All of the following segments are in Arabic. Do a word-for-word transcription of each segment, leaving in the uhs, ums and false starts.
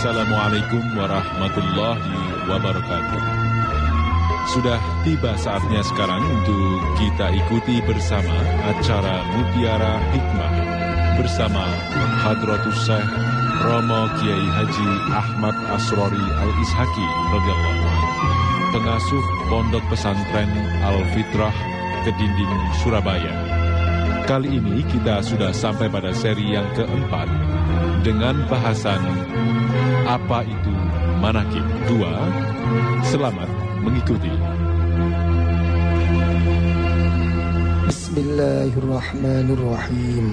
Assalamualaikum warahmatullahi wabarakatuh. Sudah tiba saatnya sekarang untuk kita ikuti bersama acara Mutiara Hikmah bersama Hadratus Syekh Romo Kiai Haji Ahmad Asrori Al-Ishaki radhiyallahu anhu, pengasuh Pondok Pesantren Al-Fitrah Kedinding Surabaya. Kali ini kita sudah sampai pada seri yang keempat dengan bahasan apa itu manakib dua. Selamat mengikuti. Bismillahirrahmanirrahim.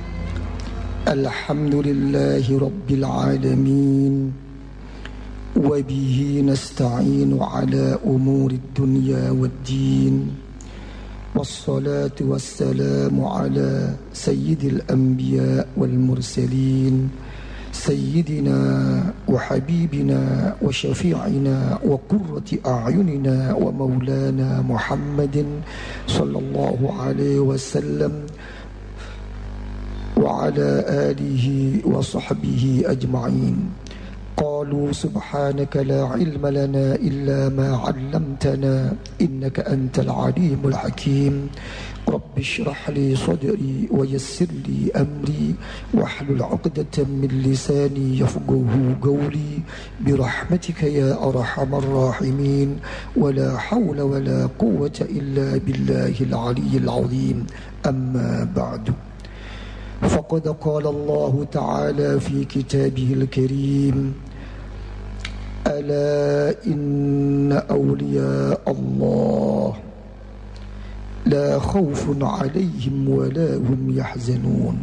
Alhamdulillahi rabbil alamin. Wa bihi nasta'inu ala umuri dunya waddin. Wassalatu wassalamu ala sayyidil anbiya wal mursalin, sayyidina wa habibina wa syafi'ina wa qurrati a'yunina wa maulana Muhammadin sallallahu alaihi wasallam wa ala alihi wa sahbihi ajma'in. قالوا سبحانك لا علم لنا إلا ما علمتنا إنك أنت العليم الحكيم. رب اشرح لي صدري ويسر لي أمري واحلل عقدة من لساني يفقهوا قولي برحمتك يا أرحم الراحمين. ولا حول ولا قوة إلا بالله العلي العظيم. أما بعد، فقد قال الله تعالى في كتابه الكريم: ألا إن أولياء الله لا خوف عليهم ولا هم يحزنون.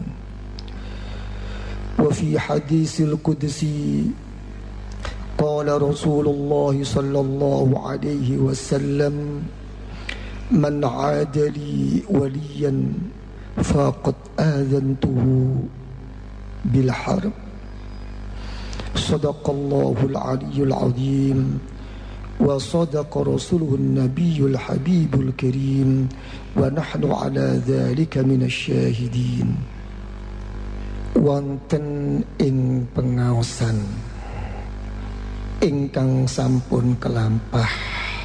وفي حديث القدسي قال رسول الله صلى الله عليه وسلم: من عاد لي وليا فقد آذنته بالحرب. صدق الله العلي العظيم وصدق رسوله النبي الحبيب الكريم ونحن على ذلك من الشاهدين. Wonten ing pengaosan ingkang sampun kelampah